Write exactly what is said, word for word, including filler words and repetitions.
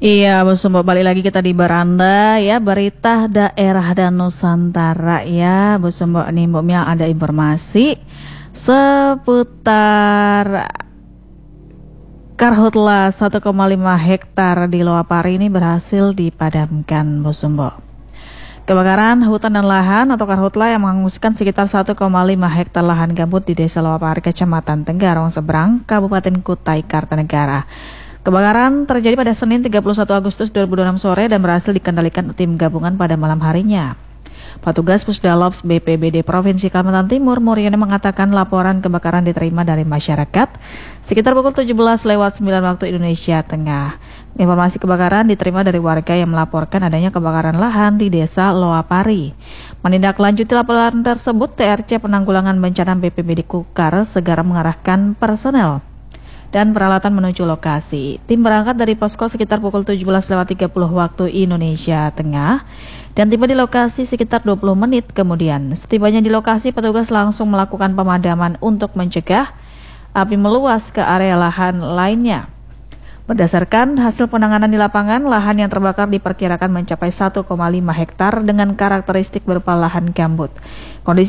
Iya, Bos Sumbo, balik lagi kita di beranda ya, berita daerah dan Nusantara ya, Bos Sumbo. Nih Mbak Mia ada informasi seputar karhutla satu koma lima hektar di Loapari ini berhasil dipadamkan, Bos Sumbo. Kebakaran hutan dan lahan atau karhutla yang menghanguskan sekitar satu koma lima hektar lahan gambut di Desa Loapari, Kecamatan Tenggarong Seberang, Kabupaten Kutai Kartanegara. Kebakaran terjadi pada Senin tiga puluh satu Agustus dua ribu dua puluh enam sore dan berhasil dikendalikan tim gabungan pada malam harinya. Petugas Pusdalops B P B D Provinsi Kalimantan Timur, Muryana, mengatakan laporan kebakaran diterima dari masyarakat sekitar pukul tujuh belas lewat sembilan waktu Indonesia Tengah. Informasi kebakaran diterima dari warga yang melaporkan adanya kebakaran lahan di Desa Loapari. Menindaklanjuti laporan tersebut, T R C Penanggulangan Bencana B P B D Kukar segera mengarahkan personel dan peralatan menuju lokasi. Tim berangkat dari posko sekitar pukul tujuh belas lewat tiga puluh waktu Indonesia Tengah dan tiba di lokasi sekitar dua puluh menit kemudian. Setibanya di lokasi, petugas langsung melakukan pemadaman untuk mencegah api meluas ke area lahan lainnya. Berdasarkan hasil penanganan di lapangan, lahan yang terbakar diperkirakan mencapai satu koma lima hektar dengan karakteristik berupa lahan gambut. Kondisi